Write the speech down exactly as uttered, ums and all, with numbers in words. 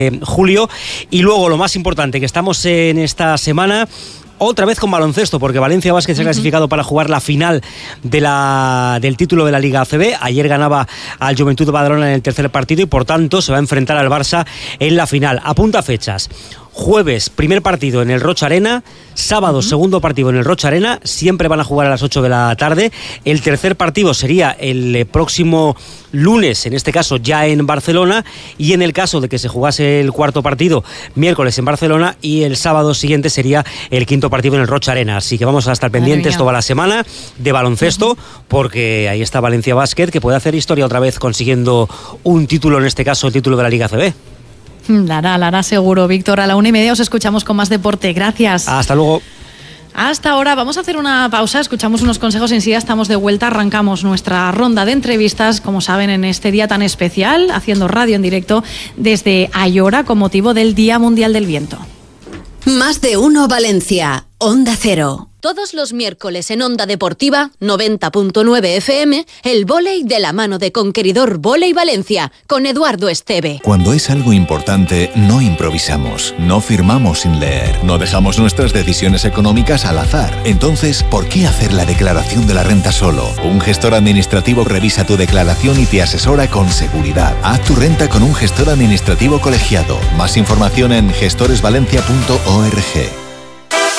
eh, julio. Y luego lo más importante, que estamos en esta semana otra vez con baloncesto, porque Valencia Basket se ha clasificado para jugar la final de la, del título de la Liga A C B. Ayer ganaba al Joventut de Badalona en el tercer partido y por tanto se va a enfrentar al Barça en la final. Apunta fechas: jueves, primer partido en el Rocha Arena; sábado, uh-huh. segundo partido en el Rocha Arena. Siempre van a jugar a las ocho de la tarde. El tercer partido sería el próximo lunes, en este caso ya en Barcelona, y en el caso de que se jugase el cuarto partido, miércoles en Barcelona, y el sábado siguiente sería el quinto partido en el Rocha Arena. Así que vamos a estar pendientes toda la semana de baloncesto, uh-huh. porque ahí está Valencia Basket, que puede hacer historia otra vez consiguiendo un título, en este caso el título de la Liga A C B. La hará, la hará seguro, Víctor. A la una y media os escuchamos con más deporte. Gracias. Hasta luego. Hasta ahora vamos a hacer una pausa, escuchamos unos consejos, enseguida estamos de vuelta, arrancamos nuestra ronda de entrevistas, como saben, en este día tan especial, haciendo radio en directo desde Ayora con motivo del Día Mundial del Viento. Más de uno Valencia, Onda Cero. Todos los miércoles en Onda Deportiva, noventa punto nueve F M, el vóley de la mano de Conqueridor Vóley Valencia, con Eduardo Esteve. Cuando es algo importante, no improvisamos, no firmamos sin leer, no dejamos nuestras decisiones económicas al azar. Entonces, ¿por qué hacer la declaración de la renta solo? Un gestor administrativo revisa tu declaración y te asesora con seguridad. Haz tu renta con un gestor administrativo colegiado. Más información en gestores valencia punto org.